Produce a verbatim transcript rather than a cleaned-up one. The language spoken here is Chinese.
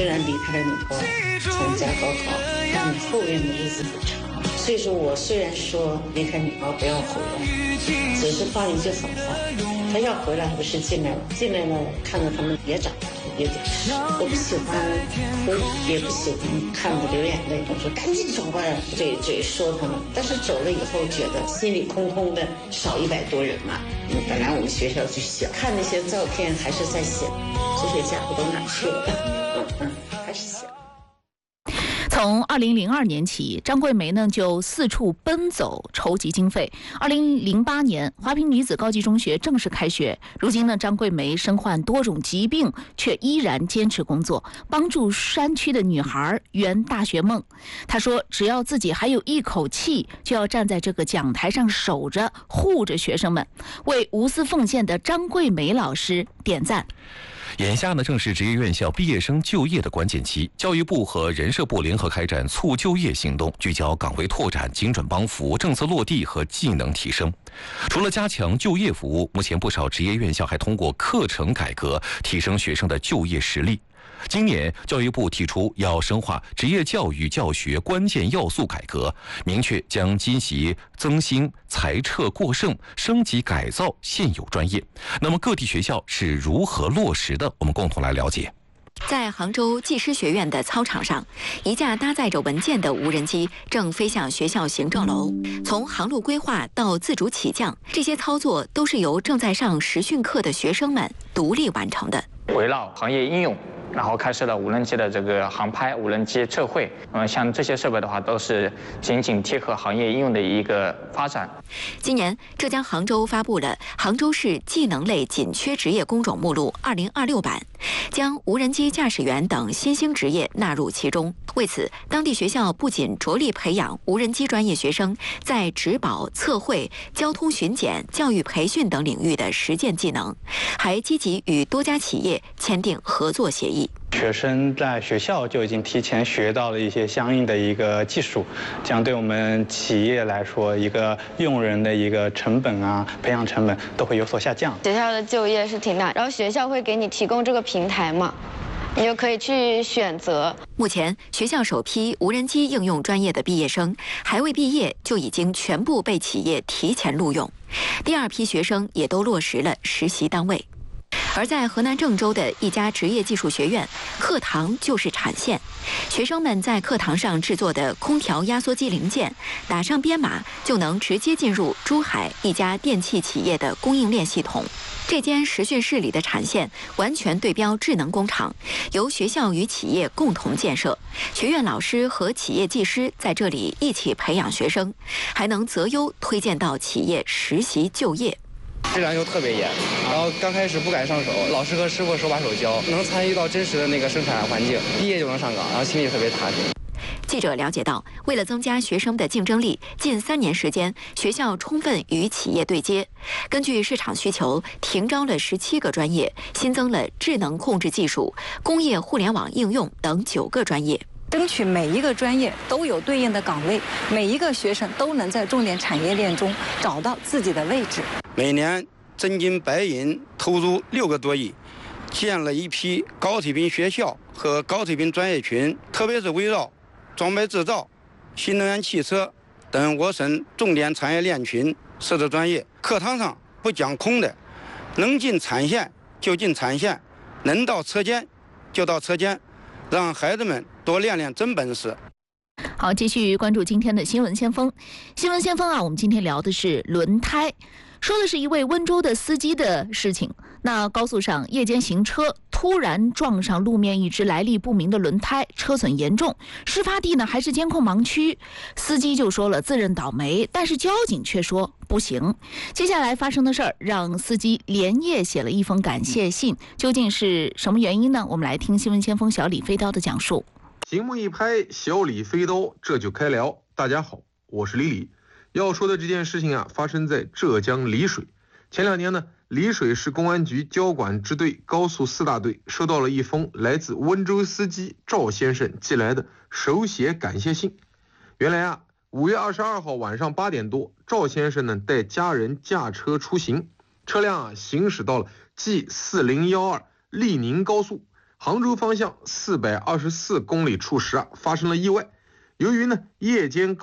虽然离开了你后参加高考，但你后面的日子很长。所以说我虽然说离开你后不要回来，只是放一句狠话，他要回来还不是进来了？进来了，看到他们也长也得吃。我不喜欢哭，也不喜欢看着流眼泪。我说赶紧走吧，嘴嘴说他们，但是走了以后觉得心里空空的，少一百多人嘛。嗯，本来我们学校就小，看那些照片还是在想，这些家伙都哪去了？嗯嗯，还是想。 从二零零二年起，张桂梅呢就四处奔走筹集经费。二零零八年，华坪女子高级中学正式开学。如今呢，张桂梅身患多种疾病，却依然坚持工作，帮助山区的女孩圆大学梦。她说：“只要自己还有一口气，就要站在这个讲台上守着、护着学生们。”为无私奉献的张桂梅老师点赞。 眼下呢，正是职业院校毕业生就业的关键期。教育部和人社部联合开展促就业行动，聚焦岗位拓展、精准帮扶、政策落地和技能提升。除了加强就业服务，目前不少职业院校还通过课程改革提升学生的就业实力。今年，教育部提出要深化职业教育教学关键要素改革，明确将积极增新、裁撤过剩、升级改造现有专业。那么，各地学校是如何落实的？我们共同来了解。 在杭州技师学院的操场上，一架搭载着文件的无人机正飞向学校行政楼。从航路规划到自主起降，这些操作都是由正在上实训课的学生们独立完成的。 围绕行业应用，然后开设了无人机的这个航拍、无人机测绘，嗯，像这些设备的话，都是紧紧贴合行业应用的一个发展。 今年，浙江杭州发布了《杭州市技能类紧缺职业工种目录二零二六版》，将无人机驾驶员等新兴职业纳入其中。为此，当地学校不仅着力培养无人机专业学生在植保、测绘、交通巡检、教育培训等领域的实践技能，还积极与多家企业签订合作协议。 学生在学校就已经提前学到了一些相应的一个技术，这样对我们企业来说，一个用人的一个成本啊，培养成本都会有所下降。 学校的就业是挺难，然后学校会给你提供这个平台嘛，你就可以去选择。 目前，学校首批无人机应用专业的毕业生还未毕业，就已经全部被企业提前录用。第二批学生也都落实了实习单位。而在河南郑州的一家职业技术学院，课堂就是产线，学生们在课堂上制作的空调压缩机零件，打上编码就能直接进入珠海一家电器企业的供应链系统。这间实训室里的产线完全对标智能工厂，由学校与企业共同建设，学院老师和企业技师在这里一起培养学生，还能择优推荐到企业实习就业。 质量又特别严，然后刚开始不敢上手，老师和师傅手把手教，能参与到真实的那个生产环境，毕业就能上岗，然后心里特别踏实。 记者了解到，为了增加学生的竞争力，近三年时间，学校充分与企业对接，根据市场需求，停招了十七个专业，新增了智能控制技术、工业互联网应用等九个专业。 争取每一个专业都有对应的岗位，每一个学生都能在重点产业链中找到自己的位置。 每年真金白银投入六个多亿，建了一批高水平学校和高水平专业群，特别是围绕装备制造、新能源汽车等我省重点产业链群设置专业。课堂上不讲空的，能进产线就进产线，能到车间就到车间，让孩子们多练练真本事。 好，继续关注今天的新闻先锋。新闻先锋啊，我们今天聊的是轮胎，说的是一位温州的司机的事情。那高速上夜间行车，突然撞上路面一只来历不明的轮胎，车损严重。事发地呢还是监控盲区，司机就说了自认倒霉，但是交警却说不行。接下来发生的事儿让司机连夜写了一封感谢信，究竟是什么原因呢？我们来听新闻先锋小李飞刀的讲述。 屏幕一拍，小李飞刀这就开聊。大家好，我是李李。要说的这件事情啊，发生在浙江丽水。前两年呢，丽水市公安局交管支队高速四大队收到了一封来自温州司机赵先生寄来的手写感谢信。原来啊，五月二十二号晚上八点多，赵先生呢带家人驾车出行，车辆啊行驶到了 G 四零一二 利宁高速。 杭州方向四百二十四公里处时啊发生了意外，由于呢夜间